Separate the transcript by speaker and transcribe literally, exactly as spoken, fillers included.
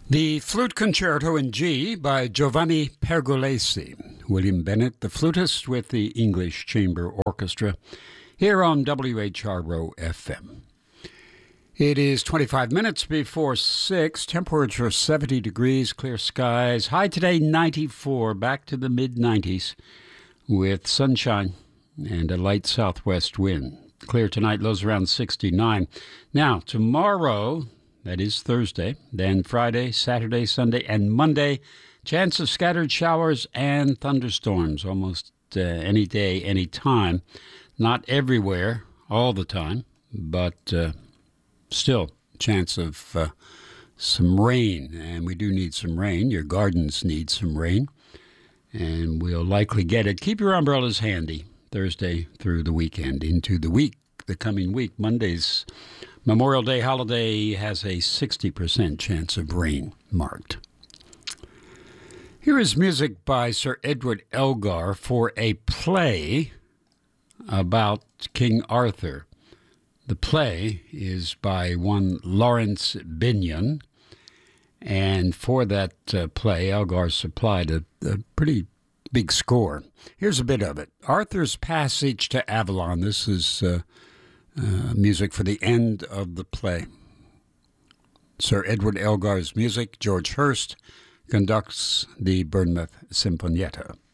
Speaker 1: The Flute Concerto in G by Giovanni Pergolesi. William Bennett, the flutist, with the English Chamber Orchestra, here on W H R O F M. It is twenty-five minutes before six, temperature seventy degrees, clear skies. High today ninety-four, back to the mid nineties, with sunshine and a light southwest wind. Clear tonight, lows around sixty-nine. Now, tomorrow, that is Thursday, then Friday, Saturday, Sunday, and Monday, chance of scattered showers and thunderstorms almost uh, any day, any time. Not everywhere, all the time, but uh, still chance of uh, some rain. And we do need some rain. Your gardens need some rain, and we'll likely get it. Keep your umbrellas handy Thursday through the weekend, into the week, the coming week. Monday's Memorial Day holiday has a sixty percent chance of rain marked. Here is music by Sir Edward Elgar for a play about King Arthur. The play is by one Lawrence Binyon, and for that uh, play, Elgar supplied a, a pretty big score. Here's a bit of it. Arthur's Passage to Avalon. This is Uh, Uh, music for the end of the play. Sir Edward Elgar's music. George Hurst conducts the Bournemouth Sinfonietta.